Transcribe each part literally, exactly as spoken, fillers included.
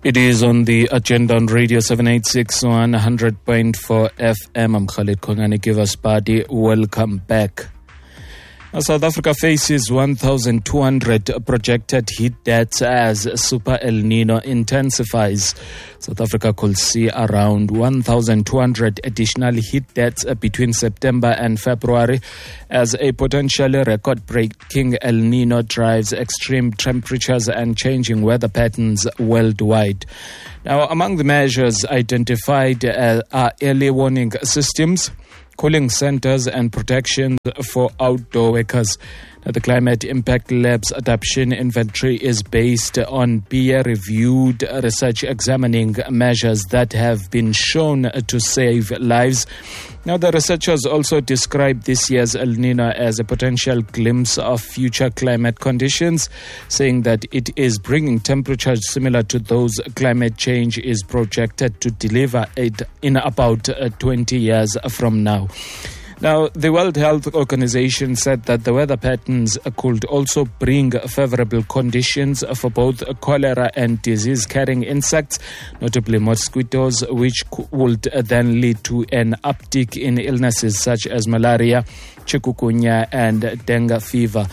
It is on the agenda on Radio seven eighty-six, one hundred point four F M. I'm Khalid Kongani. Give us party. Welcome back. Now, South Africa faces one thousand two hundred projected heat deaths as Super El Nino intensifies. South Africa could see around one thousand two hundred additional heat deaths between September and February as a potentially record-breaking El Nino drives extreme temperatures and changing weather patterns worldwide. Now, among the measures identified uh, are early warning systems, cooling centers, and protection for outdoor workers. Now, the Climate Impact Lab's adoption inventory is based on peer-reviewed research examining measures that have been shown to save lives. Now, the researchers also describe this year's El Nino as a potential glimpse of future climate conditions, saying that it is bringing temperatures similar to those climate change is projected to deliver it in about twenty years from now. Now, the World Health Organization said that the weather patterns could also bring favorable conditions for both cholera and disease-carrying insects, notably mosquitoes, which would then lead to an uptick in illnesses such as malaria, chikungunya, and dengue fever.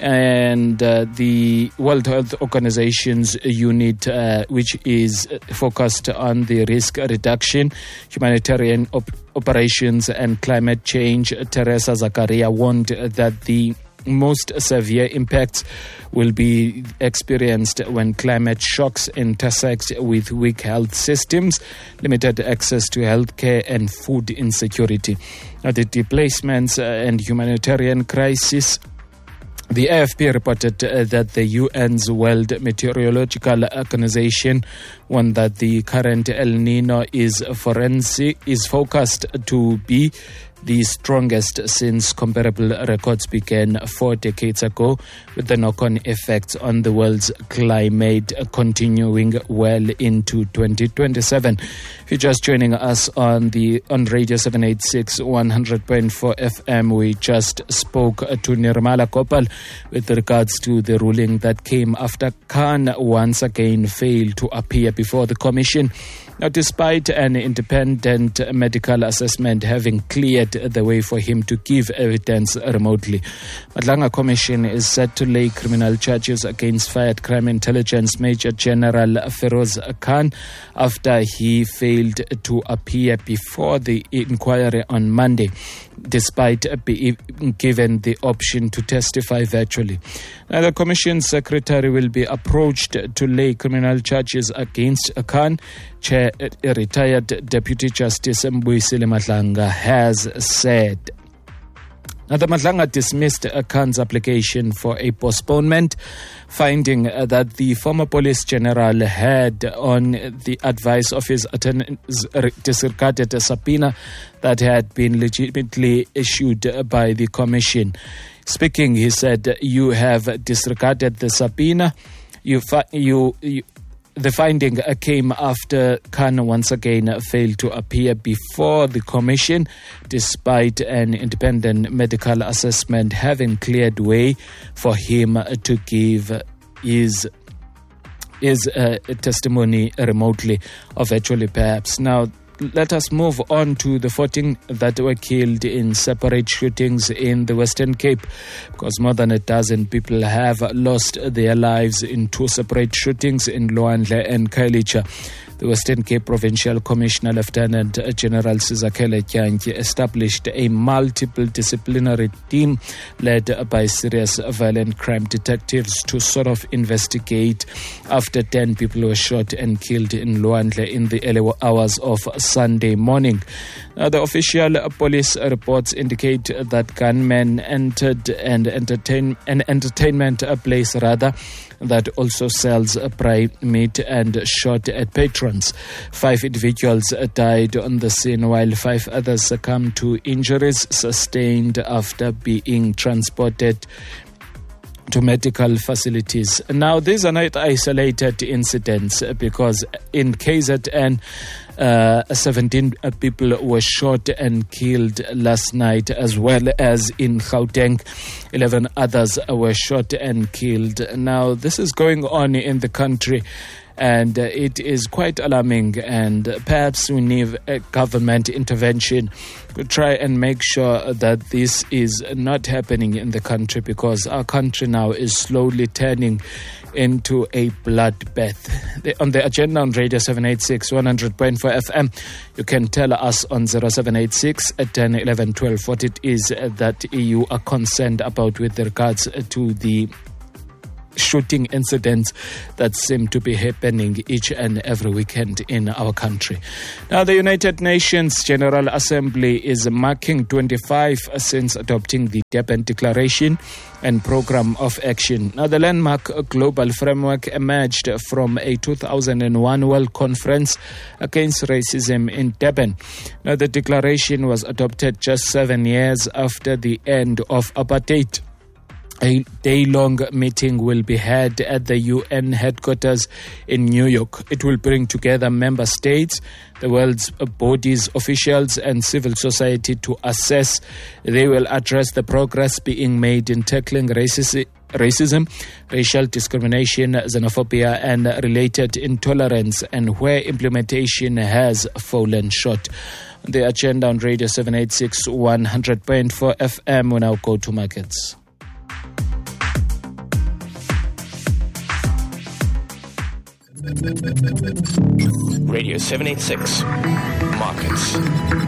And uh, the World Health Organization's unit, uh, which is focused on the risk reduction, humanitarian op- operations, and climate change, Teresa Zakaria warned that the most severe impacts will be experienced when climate shocks intersect with weak health systems, limited access to healthcare, and food insecurity. Now, the displacements and humanitarian crisis. The A F P reported uh, that the U N's World Meteorological Organization warned that the current El Nino is forensic is focused to be the strongest since comparable records began four decades ago, with the knock-on effects on the world's climate continuing well into twenty twenty-seven. If you're just joining us on the on Radio seven eighty-six, one hundred point four F M, we just spoke to Nirmala Gopal with regards to the ruling that came after Khan once again failed to appear before the commission. Now, despite an independent medical assessment having cleared the way for him to give evidence remotely, Madlanga Commission is set to lay criminal charges against fired crime intelligence Major General Feroz Khan after he failed to appear before the inquiry on Monday, despite being given the option to testify virtually. Now, the Commission Secretary will be approached to lay criminal charges against Khan. Chair, retired Deputy Justice Mbuyisile Madlanga has said. Now, the Madlanga dismissed Khan's application for a postponement, finding that the former police general had, on the advice of his attorneys, disregarded a subpoena that had been legitimately issued by the commission. Speaking, he said, "You have disregarded the subpoena. You, fi- you, you The finding came after Khan once again failed to appear before the commission, despite an independent medical assessment having cleared way for him to give his his uh, testimony remotely or virtually, perhaps." Now, let us move on to the fourteen that were killed in separate shootings in the Western Cape, because more than a dozen people have lost their lives in two separate shootings in Lwandle and Khayelitsha. The Western Cape Provincial Commissioner Lieutenant General Sizakele Tyanki established a multiple disciplinary team led by serious violent crime detectives to sort of investigate after ten people were shot and killed in Lwandle in the early hours of Sunday morning. Now, the official police reports indicate that gunmen entered and entertain an entertainment place rather that also sells prime meat and shot at patrons. Five individuals died on the scene while five others succumbed to injuries sustained after being transported to medical facilities. Now, these are not isolated incidents, because in K Z N, Uh, seventeen people were shot and killed last night, as well as in Gauteng. eleven others were shot and killed. Now, this is going on in the country, and uh, it is quite alarming, and perhaps we need a government intervention to try and make sure that this is not happening in the country, because our country now is slowly turning into a bloodbath. On the agenda on Radio seven eighty-six, one hundred point four F M, you can tell us on zero seven eight six, ten, eleven, twelve what it is that you are concerned about with regards to the shooting incidents that seem to be happening each and every weekend in our country. Now, the United Nations General Assembly is marking twenty-five since adopting the Durban Declaration and Program of Action. Now, the landmark global framework emerged from a two thousand one World Conference Against Racism in Durban. Now, the declaration was adopted just seven years after the end of apartheid. A day-long meeting will be held at the U N headquarters in New York. It will bring together member states, the world's bodies, officials, and civil society to assess. They will address the progress being made in tackling racism, racism, racial discrimination, xenophobia, and related intolerance, and where implementation has fallen short. The agenda on Radio seven eighty-six, one hundred point four F M. We now go to markets. Radio seven eighty-six Markets.